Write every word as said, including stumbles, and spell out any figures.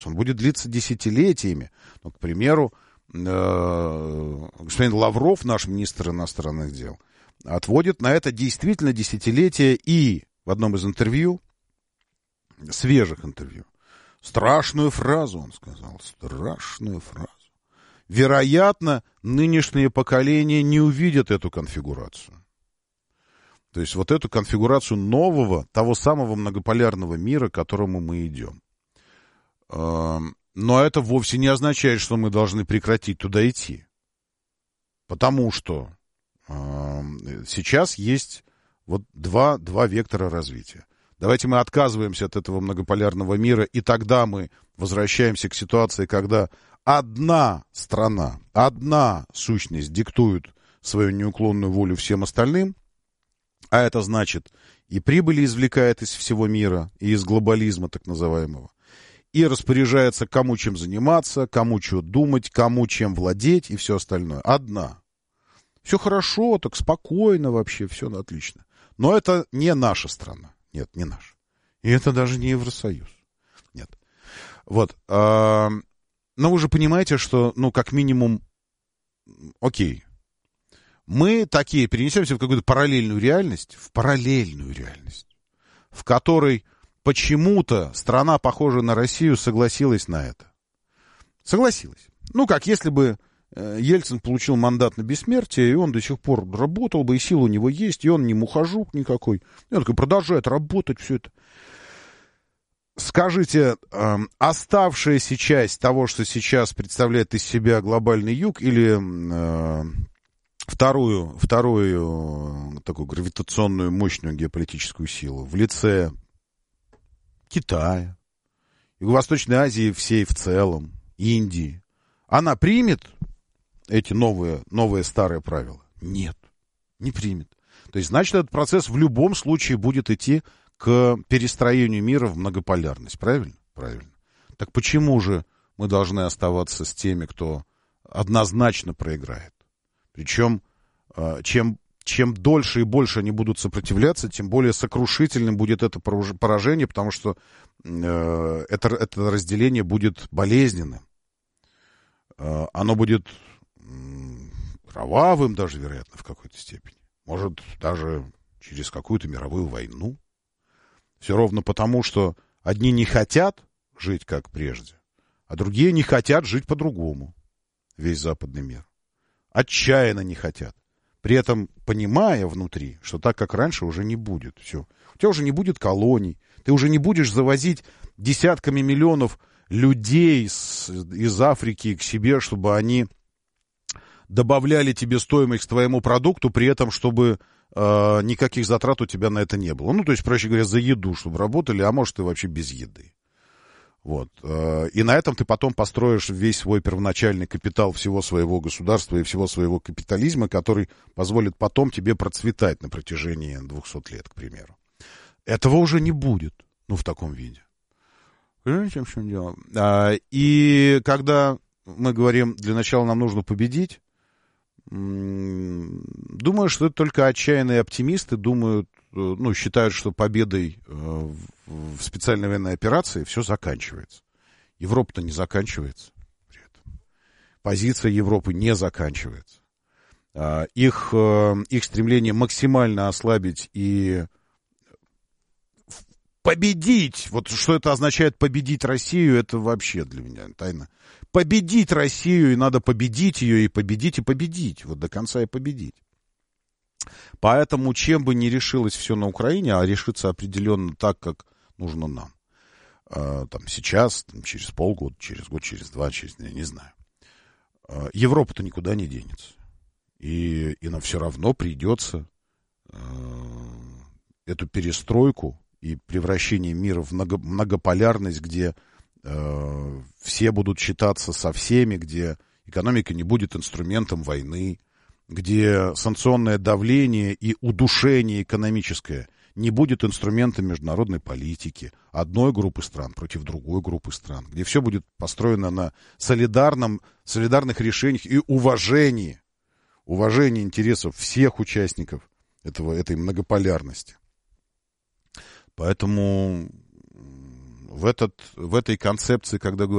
Он будет длиться десятилетиями. Ну, к примеру, э, господин Лавров, наш министр иностранных дел, отводит на это действительно десятилетия и в одном из интервью, свежих интервью, страшную фразу он сказал, страшную фразу. Вероятно, нынешнее поколение не увидит эту конфигурацию. То есть вот эту конфигурацию нового, того самого многополярного мира, к которому мы идем. Но это вовсе не означает, что мы должны прекратить туда идти. Потому что сейчас есть вот два, два вектора развития. Давайте мы отказываемся от этого многополярного мира, и тогда мы возвращаемся к ситуации, когда одна страна, одна сущность диктует свою неуклонную волю всем остальным, а это значит и прибыли извлекает из всего мира, и из глобализма так называемого, и распоряжается, кому чем заниматься, кому что думать, кому чем владеть и все остальное. Одна. Все хорошо, так спокойно вообще, все отлично. Но это не наша страна. Нет, не наша. И это даже не Евросоюз. Нет. Вот. А, но вы же понимаете, что, ну, как минимум, окей. Мы такие перенесемся в какую-то параллельную реальность, в параллельную реальность, в которой почему-то страна, похожая на Россию, согласилась на это. Согласилась. Ну, как если бы Ельцин получил мандат на бессмертие, и он до сих пор работал бы, и сила у него есть, и он не мухожук никакой. И он такой продолжает работать, все это. Скажите, э, оставшаяся часть того, что сейчас представляет из себя глобальный юг, или э, вторую, вторую такую гравитационную мощную геополитическую силу в лице Китая, Юго-Восточной Азии всей в целом, Индии, она примет эти новые, новые старые правила? Нет, не примет. То есть, значит, этот процесс в любом случае будет идти к перестроению мира в многополярность. Правильно? Правильно. Так почему же мы должны оставаться с теми, кто однозначно проиграет? Причем, чем, чем дольше и больше они будут сопротивляться, тем более сокрушительным будет это поражение, потому что это, это разделение будет болезненным. Оно будет кровавым даже, вероятно, в какой-то степени. Может, даже через какую-то мировую войну. Все ровно потому, что одни не хотят жить как прежде, а другие не хотят жить по-другому. Весь западный мир. Отчаянно не хотят. При этом понимая внутри, что так, как раньше, уже не будет. Все. У тебя уже не будет колоний. Ты уже не будешь завозить десятками миллионов людей с, из Африки к себе, чтобы они добавляли тебе стоимость к твоему продукту, при этом, чтобы э, никаких затрат у тебя на это не было. Ну, то есть, проще говоря, за еду, чтобы работали, а может, и вообще без еды. Вот. Э, и на этом ты потом построишь весь свой первоначальный капитал всего своего государства и всего своего капитализма, который позволит потом тебе процветать на протяжении двухсот лет, к примеру. Этого уже не будет, ну, в таком виде. Понимаете, в чем дело? А, и когда мы говорим, для начала нам нужно победить, думаю, что это только отчаянные оптимисты думают, ну, считают, что победой в специальной военной операции все заканчивается. Европа-то не заканчивается при этом. Позиция Европы не заканчивается. Их, их стремление максимально ослабить и победить, вот что это означает победить Россию, это вообще для меня тайна. Победить Россию, и надо победить ее, и победить, и победить. Вот до конца и победить. Поэтому, чем бы ни решилось все на Украине, а решится определенно так, как нужно нам. Там сейчас, там, через полгода, через год, через два, через, я не знаю. Европа-то никуда не денется. И, и нам все равно придется эту перестройку и превращение мира в много, многополярность, где э, все будут считаться со всеми, где экономика не будет инструментом войны, где санкционное давление и удушение экономическое не будет инструментом международной политики одной группы стран против другой группы стран, где все будет построено на солидарном, солидарных решениях и уважении, уважении интересов всех участников этого, этой многополярности. Поэтому в, этот, в этой концепции, когда говорят,